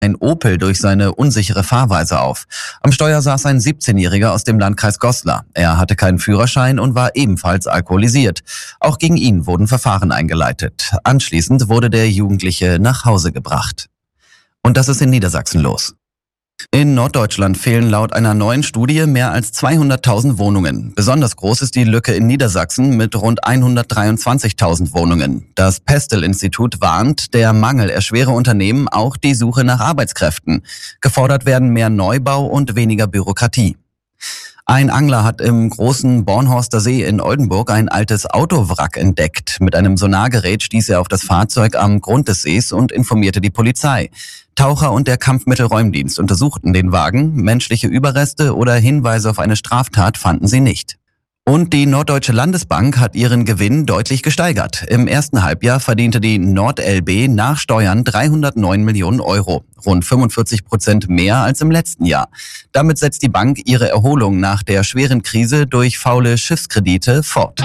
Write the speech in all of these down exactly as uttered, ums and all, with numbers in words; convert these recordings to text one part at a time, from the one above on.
ein Opel durch seine unsichere Fahrweise auf. Am Steuer saß ein siebzehnjähriger aus dem Landkreis Goslar. Er hatte keinen Führerschein und war ebenfalls alkoholisiert. Auch gegen ihn wurden Verfahren eingeleitet. Anschließend wurde der Jugendliche nach Hause gebracht. Und das ist in Niedersachsen los. In Norddeutschland fehlen laut einer neuen Studie mehr als zweihunderttausend Wohnungen. Besonders groß ist die Lücke in Niedersachsen mit rund hundertdreiundzwanzigtausend Wohnungen. Das Pestel-Institut warnt, der Mangel erschwere Unternehmen auch die Suche nach Arbeitskräften. Gefordert werden mehr Neubau und weniger Bürokratie. Ein Angler hat im großen Bornhorster See in Oldenburg ein altes Autowrack entdeckt. Mit einem Sonargerät stieß er auf das Fahrzeug am Grund des Sees und informierte die Polizei. Taucher und der Kampfmittelräumdienst untersuchten den Wagen. Menschliche Überreste oder Hinweise auf eine Straftat fanden sie nicht. Und die Norddeutsche Landesbank hat ihren Gewinn deutlich gesteigert. Im ersten Halbjahr verdiente die NordLB nach Steuern dreihundertneun Millionen Euro, rund fünfundvierzig Prozent mehr als im letzten Jahr. Damit setzt die Bank ihre Erholung nach der schweren Krise durch faule Schiffskredite fort.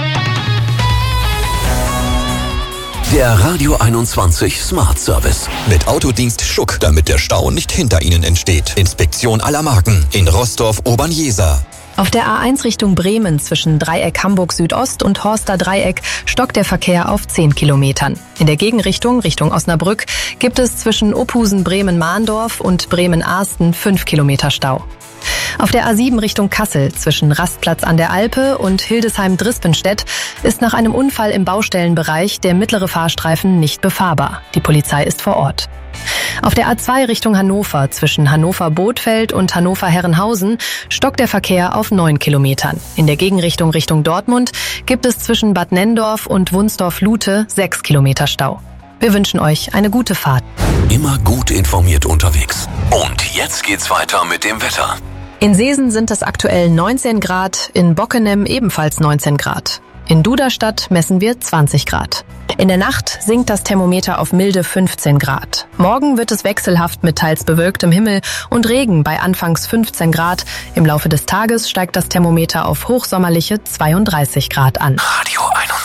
Der Radio einundzwanzig Smart Service. Mit Autodienst Schuck, damit der Stau nicht hinter Ihnen entsteht. Inspektion aller Marken in Roßdorf-Obernjeser. Auf der A eins Richtung Bremen zwischen Dreieck Hamburg Südost und Horster Dreieck stockt der Verkehr auf zehn Kilometern. In der Gegenrichtung, Richtung Osnabrück, gibt es zwischen Ophusen Bremen-Mahndorf und Bremen-Ahsten fünf Kilometer Stau. Auf der A sieben Richtung Kassel zwischen Rastplatz an der Alpe und Hildesheim-Drispenstedt ist nach einem Unfall im Baustellenbereich der mittlere Fahrstreifen nicht befahrbar. Die Polizei ist vor Ort. Auf der A zwei Richtung Hannover zwischen Hannover-Bothfeld und Hannover-Herrenhausen stockt der Verkehr auf neun Kilometern. In der Gegenrichtung Richtung Dortmund gibt es zwischen Bad Nenndorf und Wunsdorf-Lute sechs Kilometer Stau. Wir wünschen euch eine gute Fahrt. Immer gut informiert unterwegs. Und jetzt geht's weiter mit dem Wetter. In Seesen sind es aktuell neunzehn Grad, in Bockenem ebenfalls neunzehn Grad. In Duderstadt messen wir zwanzig Grad. In der Nacht sinkt das Thermometer auf milde fünfzehn Grad. Morgen wird es wechselhaft mit teils bewölktem Himmel und Regen bei anfangs fünfzehn Grad. Im Laufe des Tages steigt das Thermometer auf hochsommerliche zweiunddreißig Grad an. Radio einundzwanzig.